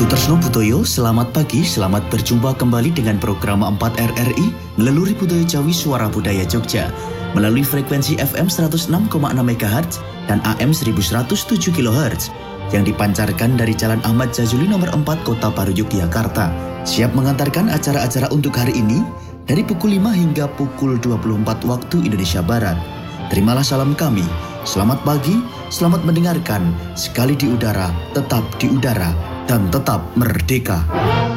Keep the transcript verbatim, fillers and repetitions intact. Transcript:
Sutresno Butoyo, selamat pagi, selamat berjumpa kembali dengan program empat R R I Ngeleluri Budaya Jawi Suara Budaya Jogja melalui frekuensi F M seratus enam koma enam MHz dan A M seribu seratus tujuh kilohertz yang dipancarkan dari Jalan Ahmad Jazuli nomor empat Kota Baru Yogyakarta. Siap mengantarkan acara-acara untuk hari ini dari pukul lima hingga pukul dua puluh empat waktu Indonesia Barat. Terimalah salam kami. Selamat pagi, selamat mendengarkan. Sekali di udara, tetap di udara, dan tetap merdeka.